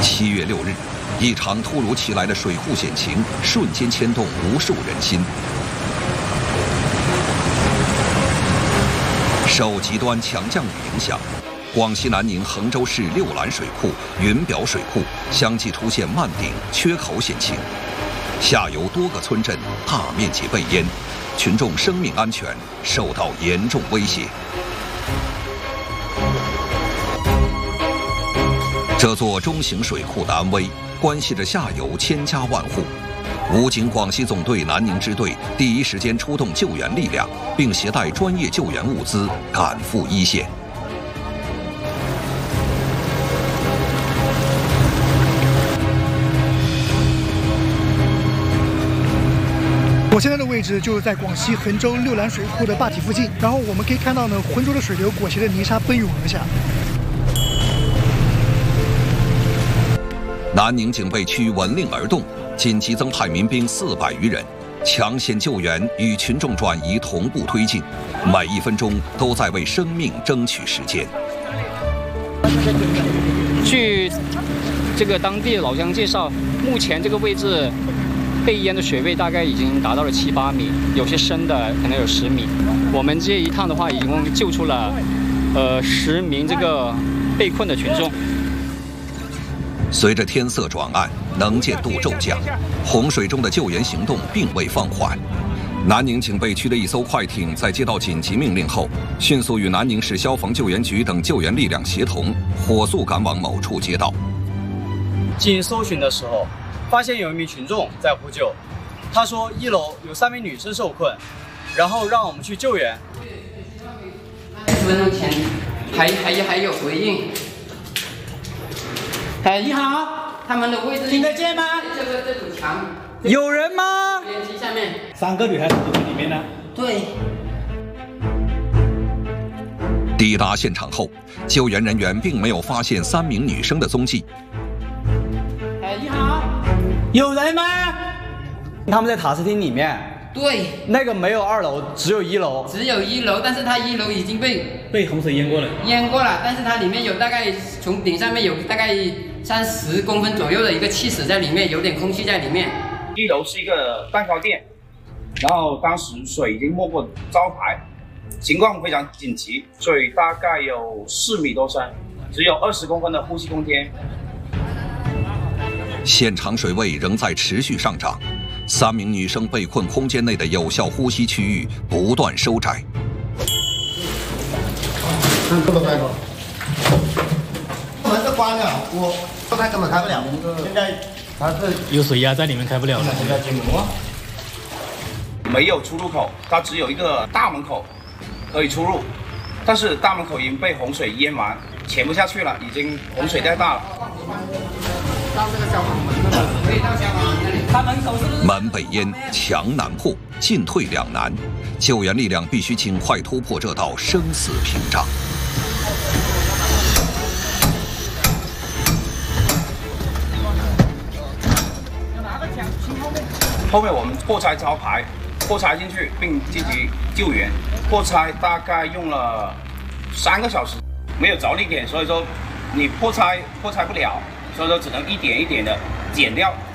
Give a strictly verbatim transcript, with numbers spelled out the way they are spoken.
七月六日，一场突如其来的水库险情瞬间牵动无数人心。受极端强降雨影响，广西南宁衡州市六兰水库、云表水库相继出现漫顶、缺口险情，下游多个村镇大面积被淹，群众生命安全受到严重威胁。这座中型水库的安危，关系着下游千家万户。武警广西总队南宁支队第一时间出动救援力量，并携带专业救援物资赶赴一线。 我现在的位置就是在广西衡州六兰水库的坝体附近，然后我们可以看到呢，浑浊的水流裹挟着泥沙奔涌而下。 南宁警备区闻令而动，紧急增派民兵四百余人，抢险救援与群众转移同步推进，每一分钟都在为生命争取时间。 据这个当地老乡介绍，目前这个位置被淹的水位大概已经达到了七八米，有些深的可能有十米。我们这一趟的话，一共救出了呃十名这个被困的群众。 随着天色转暗，能见度骤降，洪水中的救援行动并未放缓。南宁警备区的一艘快艇在接到紧急命令后，迅速与南宁市消防救援局等救援力量协同，火速赶往某处街道。 经搜寻的时候，发现有一名群众在呼救，他说一楼有三名女生受困，然后让我们去救援。 十分钟前还还还有回应。哎，你好，他们的位置听得见吗？这个这堵墙有人吗？ 电梯下面三个女孩子都在里面呢。 对。 抵达现场后，救援人员并没有发现三名女生的踪迹。 哎，你好， 有人吗？他们在塔斯厅里面。 对。 那个没有二楼，只有一楼。 只有一楼，但是它一楼已经被被洪水淹过了。 淹过了，但是它里面有大概从顶上面有大概三十公分左右的一个气室在里面，有点空气在里面。 一楼是一个蛋糕店，然后当时水已经没过招牌，情况非常紧急，水大概有四米多深，只有二十公分的呼吸空间。 现场水位仍在持续上涨，三名女生被困空间内的有效呼吸区域不断收窄。 看这么开口，门是关的，我后台根本开不了。现在它是有水压在里面，开不了了。 现在进入没有出入口，它只有一个大门口可以出入，但是大门口已经被洪水淹完，潜不下去了，已经洪水太大了。 到这个消防门那里，可以到消防门那里。他门口是门被淹，墙难破，进退两难，救援力量必须尽快突破这道生死屏障。 后面我们破拆招牌，破拆进去并积极救援。破拆大概用了三个小时，没有着力点，所以说你破拆破拆不了，所以说只能一点一点的剪掉。